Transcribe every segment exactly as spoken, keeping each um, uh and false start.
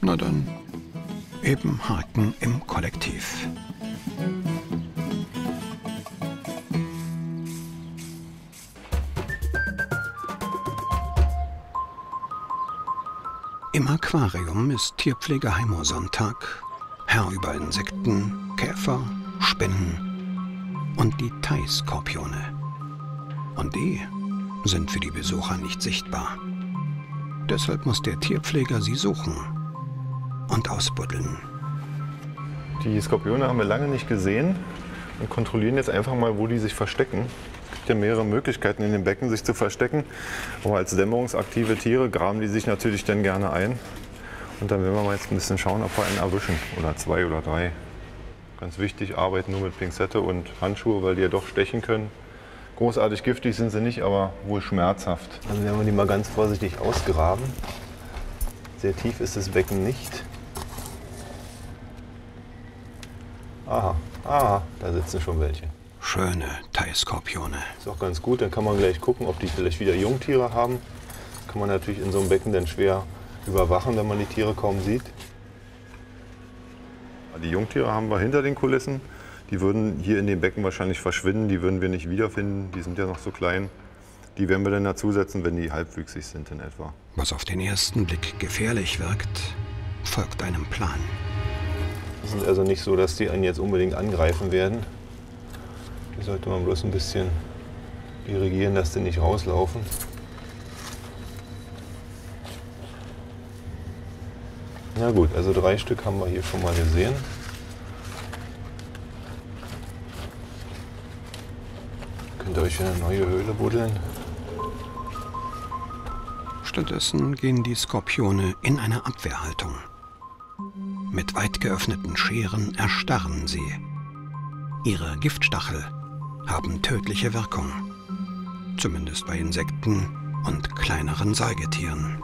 Na dann, eben Haken im Kollektiv. Im Aquarium ist Tierpfleger Heimo Sonntag Herr über Insekten, Käfer, Spinnen und die Thai-Skorpione. Und die sind für die Besucher nicht sichtbar. Deshalb muss der Tierpfleger sie suchen und ausbuddeln. Die Skorpione haben wir lange nicht gesehen und kontrollieren jetzt einfach mal, wo die sich verstecken. Es gibt ja mehrere Möglichkeiten in den Becken, sich zu verstecken. Aber als dämmerungsaktive Tiere graben die sich natürlich dann gerne ein. Und dann werden wir mal jetzt ein bisschen schauen, ob wir einen erwischen. Oder zwei oder drei. Ganz wichtig, arbeiten nur mit Pinzette und Handschuhe, weil die ja doch stechen können. Großartig giftig sind sie nicht, aber wohl schmerzhaft. Also werden wir die mal ganz vorsichtig ausgraben. Sehr tief ist das Becken nicht. Aha, aha, da sitzen schon welche. Schöne Thai-Skorpione. Ist auch ganz gut, dann kann man gleich gucken, ob die vielleicht wieder Jungtiere haben. Kann man natürlich in so einem Becken dann schwer überwachen, wenn man die Tiere kaum sieht. Die Jungtiere haben wir hinter den Kulissen. Die würden hier in dem Becken wahrscheinlich verschwinden, die würden wir nicht wiederfinden, die sind ja noch so klein. Die werden wir dann dazusetzen, wenn die halbwüchsig sind in etwa. Was auf den ersten Blick gefährlich wirkt, folgt einem Plan. Es ist also nicht so, dass die einen jetzt unbedingt angreifen werden. Die sollte man bloß ein bisschen dirigieren, dass die nicht rauslaufen. Na gut, also drei Stück haben wir hier schon mal gesehen. Könnt ihr euch eine neue Höhle buddeln? Stattdessen gehen die Skorpione in eine Abwehrhaltung. Mit weit geöffneten Scheren erstarren sie. Ihre Giftstachel haben tödliche Wirkung. Zumindest bei Insekten und kleineren Säugetieren.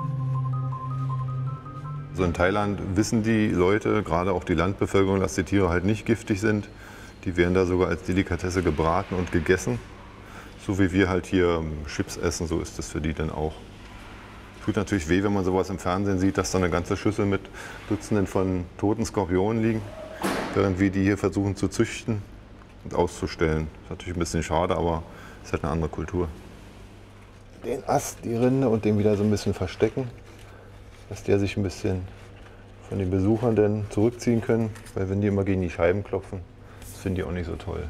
So in Thailand wissen die Leute, gerade auch die Landbevölkerung, dass die Tiere halt nicht giftig sind. Die werden da sogar als Delikatesse gebraten und gegessen. So wie wir halt hier Chips essen, so ist das für die dann auch. Tut natürlich weh, wenn man sowas im Fernsehen sieht, dass da eine ganze Schüssel mit Dutzenden von toten Skorpionen liegen, während wir die hier versuchen zu züchten und auszustellen. Das ist natürlich ein bisschen schade, aber es ist halt eine andere Kultur. Den Ast, die Rinde und den wieder so ein bisschen verstecken, dass der sich ein bisschen von den Besuchern dann zurückziehen können, weil wenn die immer gegen die Scheiben klopfen, das finden die auch nicht so toll.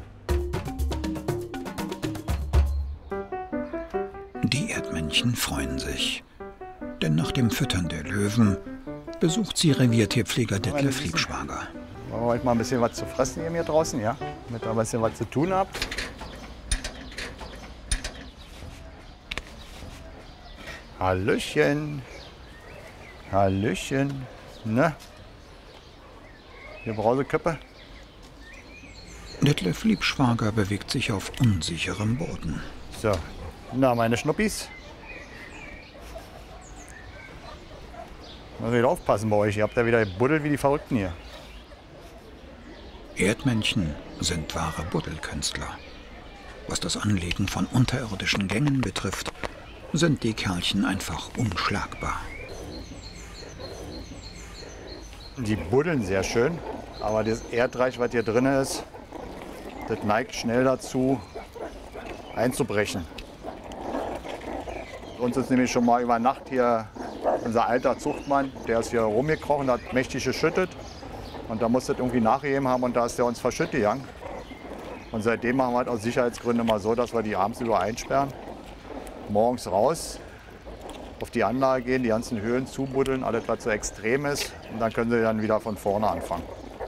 Die Erdmännchen freuen sich. Denn nach dem Füttern der Löwen besucht sie Reviertierpfleger Detlef Liebschwager. Wollen wir heute mal ein bisschen was zu fressen hier, hier draußen, ja? Damit ihr ein bisschen was zu tun habt. Hallöchen. Hallöchen. Ne? Hier Brauseköppe. Detlef Liebschwager bewegt sich auf unsicherem Boden. So, na meine Schnuppis. Muss wieder aufpassen bei euch, ihr habt ja wieder gebuddelt wie die Verrückten hier. Erdmännchen sind wahre Buddelkünstler. Was das Anlegen von unterirdischen Gängen betrifft, sind die Kerlchen einfach unschlagbar. Die buddeln sehr schön, aber das Erdreich, was hier drin ist, das neigt schnell dazu, einzubrechen. Uns ist nämlich schon mal über Nacht hier unser alter Zuchtmann, der ist hier rumgekrochen, hat mächtig geschüttet. Und da musste das irgendwie nachgegeben haben und da ist der uns verschüttet gegangen. Und seitdem machen wir halt aus Sicherheitsgründen mal so, dass wir die abends über einsperren. Morgens raus, auf die Anlage gehen, die ganzen Höhlen zubuddeln, alles was so extrem ist. Und dann können sie dann wieder von vorne anfangen.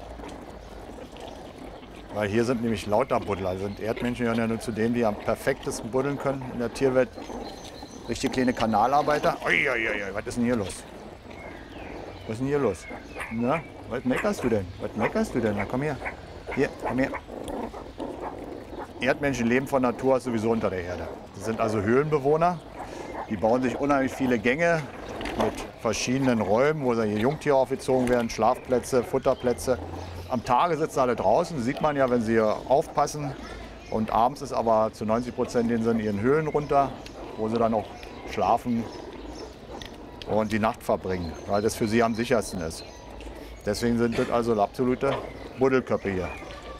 Weil hier sind nämlich lauter Buddler. Also sind Erdmännchen gehören ja nur zu denen, die am perfektesten buddeln können in der Tierwelt. Richtig kleine Kanalarbeiter. Uiuiui, was ist denn hier los? Was ist denn hier los? Na, was meckerst du denn? Was meckerst du denn? Na, komm her. Hier, komm her. Erdmännchen leben von Natur aus sowieso unter der Erde. Das sind also Höhlenbewohner. Die bauen sich unheimlich viele Gänge mit verschiedenen Räumen, wo hier Jungtiere aufgezogen werden, Schlafplätze, Futterplätze. Am Tage sitzen alle draußen, sieht man ja, wenn sie hier aufpassen. Und abends ist aber zu neunzig Prozent gehen sie in ihren Höhlen runter, wo sie dann auch schlafen, und die Nacht verbringen, weil das für sie am sichersten ist. Deswegen sind das also absolute Buddelköpfe hier.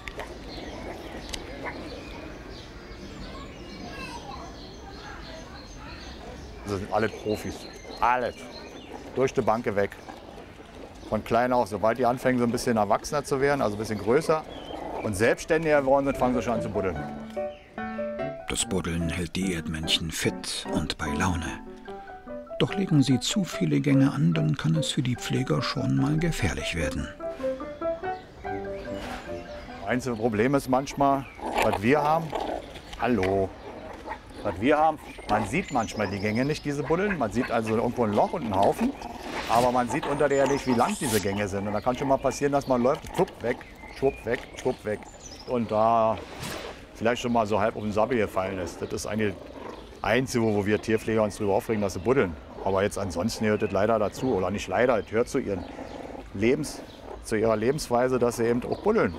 Das sind alle Profis. Alles. Durch die Bank weg. Von klein auf, sobald die anfangen, so ein bisschen erwachsener zu werden, also ein bisschen größer und selbstständiger geworden sind, fangen sie schon an zu buddeln. Das Buddeln hält die Erdmännchen fit und bei Laune. Doch legen sie zu viele Gänge an, dann kann es für die Pfleger schon mal gefährlich werden. Das einzige Problem ist manchmal, was wir haben, hallo, was wir haben, man sieht manchmal die Gänge nicht, diese Buddeln. Man sieht also irgendwo ein Loch und einen Haufen, aber man sieht unter der nicht, wie lang diese Gänge sind. Und da kann schon mal passieren, dass man läuft, schwupp weg, schwupp weg, schwupp weg. Und da vielleicht schon mal so halb auf den Sabbel gefallen ist. Das ist eigentlich das Einzige, wo wir Tierpfleger uns darüber aufregen, dass sie buddeln. Aber jetzt ansonsten gehört das leider dazu. Oder nicht leider, das gehört zu, ihren Lebens, zu ihrer Lebensweise, dass sie eben auch buddeln.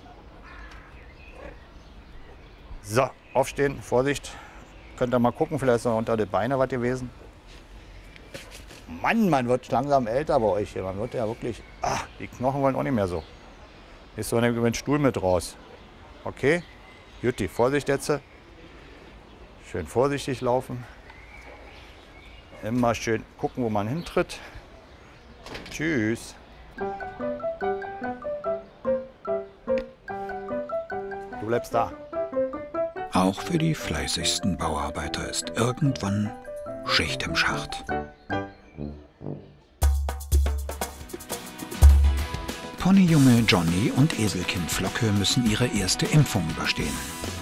So, aufstehen, Vorsicht. Könnt ihr mal gucken, vielleicht ist noch unter den Beinen was gewesen. Mann, man wird langsam älter bei euch hier. Man wird ja wirklich, ach, die Knochen wollen auch nicht mehr so. Ist so über den Stuhl mit raus. Okay, Jutti, Vorsicht jetzt. Schön vorsichtig laufen. Immer schön gucken, wo man hintritt. Tschüss. Du bleibst da. Auch für die fleißigsten Bauarbeiter ist irgendwann Schicht im Schacht. Ponyjunge Johnny und Eselkind Flocke müssen ihre erste Impfung überstehen.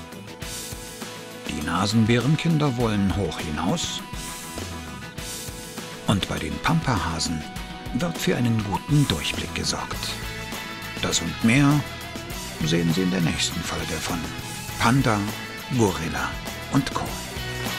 Die Nasenbärenkinder wollen hoch hinaus. Und bei den Pampahasen wird für einen guten Durchblick gesorgt. Das und mehr sehen Sie in der nächsten Folge von Panda, Gorilla und Co.